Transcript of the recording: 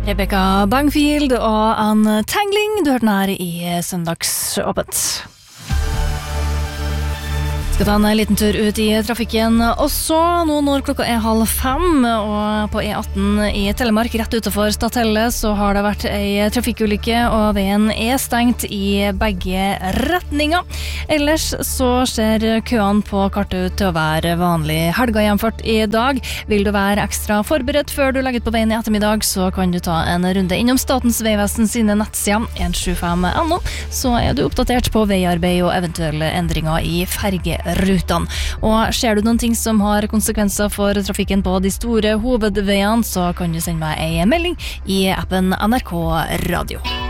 Rebecca Bangfield og Ann Tangling, du hørte den her i Søndagsåpent. Skal ta en liten tur ut i trafikken også, nå når klokka 4:30, og på E18 i Telemark, rett utenfor Stathelle, så har det vært ei trafikkulykke, og veien stengt i begge retninger. Ellers så ser køene på kartet ut til å være vanlig helgehjemfart i dag. Vil du være ekstra forberedt før du legger ut på veien i ettermiddag, så kan du ta en runde innom Statens Vegvesen sine nettsider 175.no, så er du oppdatert på veiarbeid og eventuelle endringer i fergerutene. Og ser du noen ting som har konsekvenser for trafikken på de store hovedveiene, så kan du sende meg en melding i appen NRK Radio.